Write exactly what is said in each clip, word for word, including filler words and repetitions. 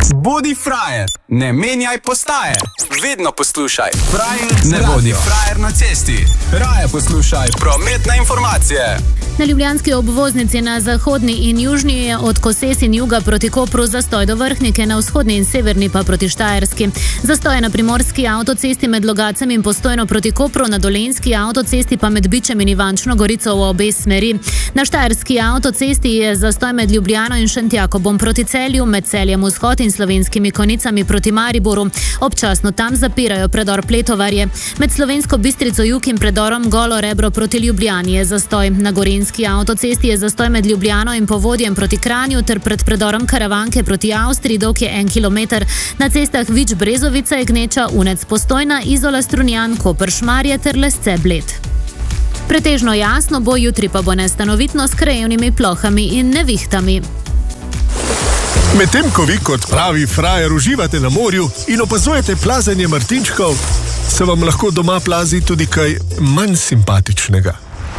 Bodi frajer, ne menjaj postaje. Vedno poslušaj Frajer ne bodi frajer na cesti. Raje poslušaj prometne informacije. Na ljubljanski obvoznici na zahodni in južni je od Koses in juga proti Kopru zastoj do Vrhnike, na vzhodni in severni pa proti Štajerski. Zastoj je na primorski avtocesti med Logacem in Postojno proti Kopru, na dolenjski avtocesti pa med Bičem in Ivančno Gorico v obe smeri. Na štajerski avtocesti je zastoj med Ljubljano in Šentjakobom proti Celju, med Celjem vzhod in Slovenskimi Konicami proti Mariboru. Občasno tam zapirajo predor Pletovarje. Med Slovensko Bistrico jug in predorom Golo Rebro proti Ljubljani je zastoj. Na gorenjski avtocesti je zastoj med Ljubljano in Povodjem proti Kranju ter pred predorom Karavanke proti Avstriji, dolg je en kilometer. Na cestah Vič Brezovica, Gneča, Unec Postojna, Izola Strunjan, Koper Šmarje ter Lesce Bled. Pretežno jasno bo, jutri pa bo nestanovitno s krajevnimi plohami in nevihtami. Medtem ko vi kot pravi frajer uživate na morju in opazujete plazenje martinčkov, se vam lahko doma plazi tudi kaj manj simpatičnega.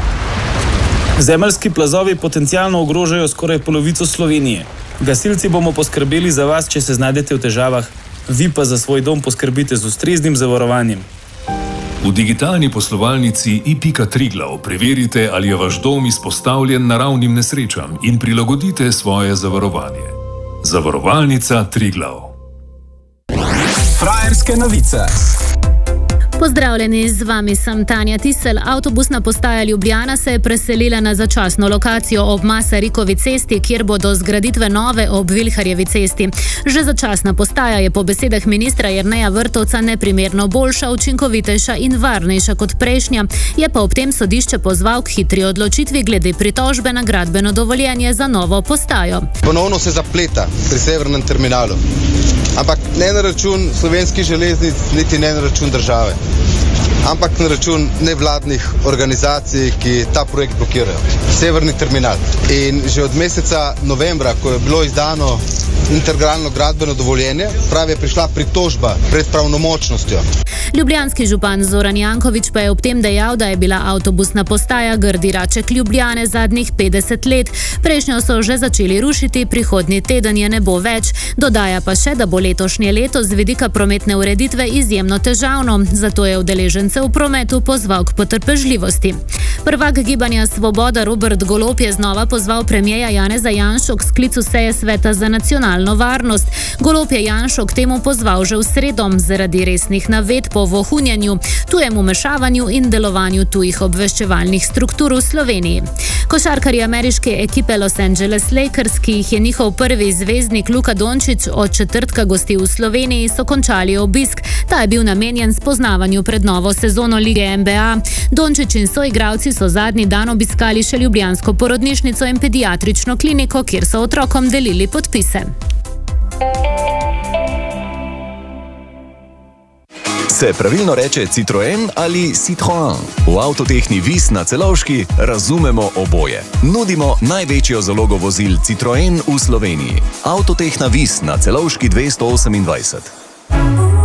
Zemeljski plazovi potencialno ogrožajo skoraj polovico Slovenije. Gasilci bomo poskrbeli za vas, če se znajdete v težavah, vi pa za svoj dom poskrbite z ustreznim zavarovanjem. V digitalni poslovalnici i pika Triglav preverite, ali je vaš dom izpostavljen naravnim nesrečam in prilagodite svoje zavarovanje. Zavarovalnica Triglav. Frajerske novice. Pozdravljeni, z vami sem Tanja Tisel. Avtobusna postaja Ljubljana se je preselila na začasno lokacijo ob Masarikovi cesti, kjer bo do zgraditve nove ob Vilharjevi cesti. Že začasna postaja je po besedah ministra Jerneja Vrtovca neprimerno boljša, učinkovitejša in varnejša kot prejšnja. Je pa ob tem sodišče pozval k hitri odločitvi glede pritožbe na gradbeno dovoljenje za novo postajo. Ponovno se zapleta pri severnem terminalu. Ampak ne na račun Slovenskih železnic, niti ne na račun države, ampak na račun nevladnih organizacij, ki ta projekt blokirajo. Severni terminal. In že od meseca novembra, ko je bilo izdano integralno gradbeno dovoljenje, pravi je prišla pritožba pred pravnomočnostjo. Ljubljanski župan Zoran Janković pa je ob tem dejal, da je bila avtobusna postaja grdi raček Ljubljane zadnjih petdeset let. Prejšnjo so že začeli rušiti, prihodnji teden je ne bo več. Dodaja pa še, da bo letošnje leto z vidika prometne ureditve izjemno težavno, zato je udeležence v prometu pozval k potrpežljivosti. Prvak gibanja Svoboda Robert Golob je znova pozval premierja Janeza Janšo k sklicu seje Sveta za nacionalno varnost. Golob je Janšo k temu pozval že v sredo zaradi resnih navedb po vohunjenju, tujem vmešavanju in delovanju tujih obveščevalnih struktur v Sloveniji. Košarkarji ameriške ekipe Los Angeles Lakers, ki jih je njihov prvi zvezdnik Luka Dončić od četrtka gostil v Sloveniji, so končali obisk. Ta je bil namenjen spoznavanju pred novo sezono lige N B A. Dončić in soigralci so zadnji dan obiskali še ljubljansko porodnišnico in pediatrično kliniko, kjer so otrokom delili podpise. Se pravilno reče Citroen ali Citroën? V Avtotehni Vis na Celovški razumemo oboje. Nudimo največjo zalogo vozil Citroen v Sloveniji. Avtotehna Vis na Celovški dvesto osemindvajset.